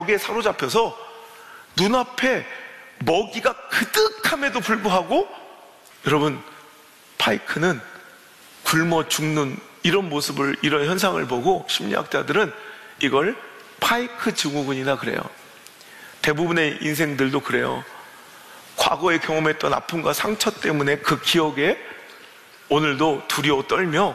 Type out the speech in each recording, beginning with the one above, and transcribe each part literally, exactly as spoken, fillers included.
거기에 사로잡혀서 눈앞에 먹이가 그득함에도 불구하고, 여러분, 파이크는 굶어 죽는 이런 모습을, 이런 현상을 보고 심리학자들은 이걸 파이크 증후군이라 그래요. 대부분의 인생들도 그래요. 과거에 경험했던 아픔과 상처 때문에 그 기억에 오늘도 두려워 떨며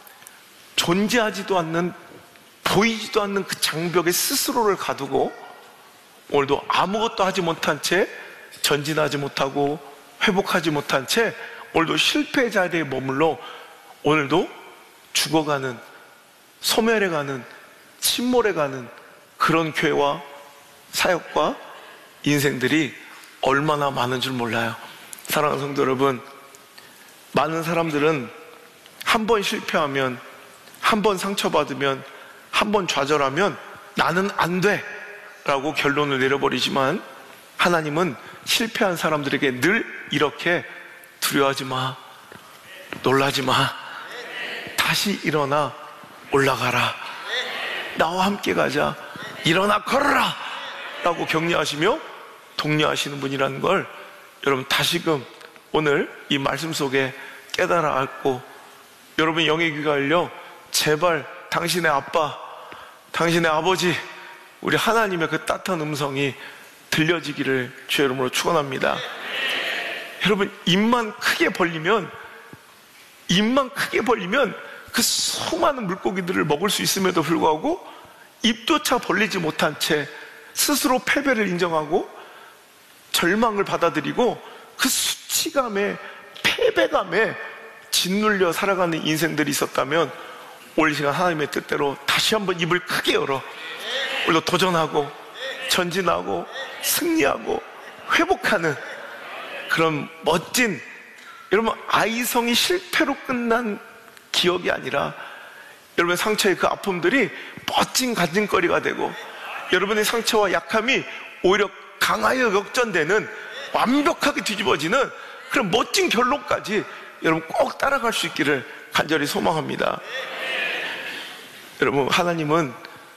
존재하지도 않는, 보이지도 않는 그 장벽에 스스로를 가두고 오늘도 아무것도 하지 못한 채, 전진하지 못하고 회복하지 못한 채 오늘도 실패 자리에 머물러 오늘도 죽어가는, 소멸해가는, 침몰해가는 그런 교회와 사역과 인생들이 얼마나 많은 줄 몰라요. 사랑하는 성도 여러분, 많은 사람들은 한 번 실패하면, 한 번 상처받으면, 한 번 좌절하면 나는 안 돼 라고 결론을 내려버리지만, 하나님은 실패한 사람들에게 늘 이렇게 두려워하지 마, 놀라지 마, 다시 일어나 올라가라, 나와 함께 가자, 일어나 걸어라 라고 격려하시며 독려하시는 분이라는 걸 여러분 다시금 오늘 이 말씀 속에 깨달아 알고, 여러분 영의 귀가 열려 제발 당신의 아빠, 당신의 아버지, 우리 하나님의 그 따뜻한 음성이 들려지기를 주의 이름으로 축원합니다. 여러분, 입만 크게 벌리면, 입만 크게 벌리면 그 수많은 물고기들을 먹을 수 있음에도 불구하고 입조차 벌리지 못한 채 스스로 패배를 인정하고 절망을 받아들이고 그 수치감에, 패배감에 짓눌려 살아가는 인생들이 있었다면, 오늘 시간 하나님의 뜻대로 다시 한번 입을 크게 열어 오늘도 도전하고 전진하고 승리하고 회복하는 그런 멋진, 여러분, 아이성이 실패로 끝난 기억이 아니라 여러분의 상처의 그 아픔들이 멋진 간증거리가 되고, 여러분의 상처와 약함이 오히려 강하여 역전되는, 완벽하게 뒤집어지는 그런 멋진 결론까지 여러분 꼭 따라갈 수 있기를 간절히 소망합니다. 여러분, 하나님은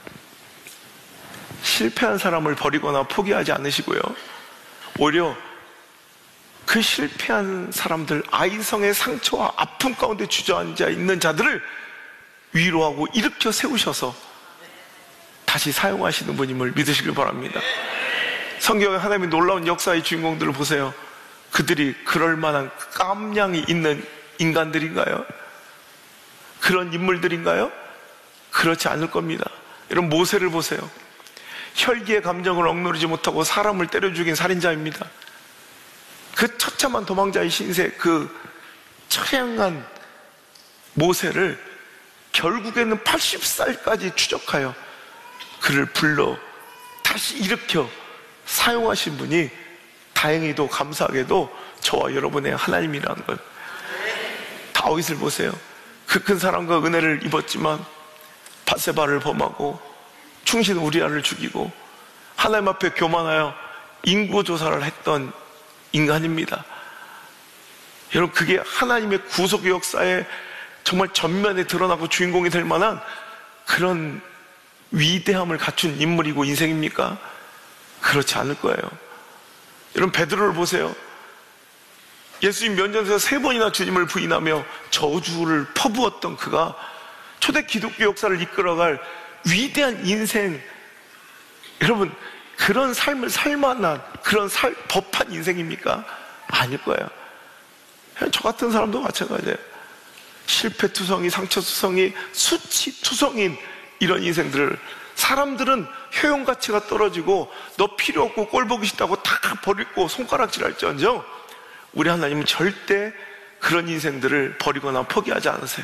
실패한 사람을 버리거나 포기하지 않으시고요, 오히려 그 실패한 사람들, 아이성의 상처와 아픔 가운데 주저앉아 있는 자들을 위로하고 일으켜 세우셔서 다시 사용하시는 분임을 믿으시길 바랍니다. 성경에 하나님의 놀라운 역사의 주인공들을 보세요. 그들이 그럴 만한 깜냥이 있는 인간들인가요? 그런 인물들인가요? 그렇지 않을 겁니다. 여러분, 모세를 보세요. 혈기의 감정을 억누르지 못하고 사람을 때려 죽인 살인자입니다. 그 처참한 도망자의 신세, 그 처량한 모세를 결국에는 팔십 살까지 추적하여 그를 불러 다시 일으켜 사용하신 분이 다행히도 감사하게도 저와 여러분의 하나님이라는 걸. 다윗을 보세요. 그 큰 사랑과 은혜를 입었지만 밧세바를 범하고 충신 우리아를 죽이고 하나님 앞에 교만하여 인구조사를 했던 인간입니다. 여러분, 그게 하나님의 구속의 역사에 정말 전면에 드러나고 주인공이 될 만한 그런 위대함을 갖춘 인물이고 인생입니까? 그렇지 않을 거예요. 여러분, 베드로를 보세요. 예수님 면전에서 세 번이나 주님을 부인하며 저주를 퍼부었던 그가 초대 기독교 역사를 이끌어갈 위대한 인생, 여러분, 그런 삶을 살만한, 그런 살, 법한 인생입니까? 아닐 거예요. 저 같은 사람도 마찬가지예요. 실패투성이, 상처투성이, 수치투성인 이런 인생들을, 사람들은 효용가치가 떨어지고 너 필요 없고 꼴 보기 싫다고 다 버리고 손가락질 할지언정, 우리 하나님은 절대 그런 인생들을 버리거나 포기하지 않으세요.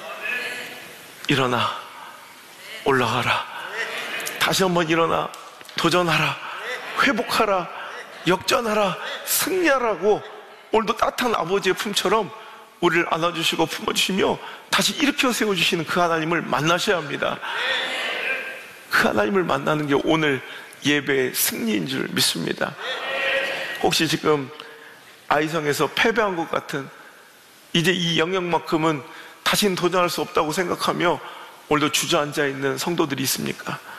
일어나 올라가라, 다시 한번 일어나 도전하라, 회복하라, 역전하라, 승리하라고 오늘도 따뜻한 아버지의 품처럼 우리를 안아주시고 품어주시며 다시 일으켜 세워주시는 그 하나님을 만나셔야 합니다. 그 하나님을 만나는 게 오늘 예배의 승리인 줄 믿습니다. 혹시 지금 아이성에서 패배한 것 같은, 이제 이 영역만큼은 다시는 도전할 수 없다고 생각하며 오늘도 주저앉아 있는 성도들이 있습니까?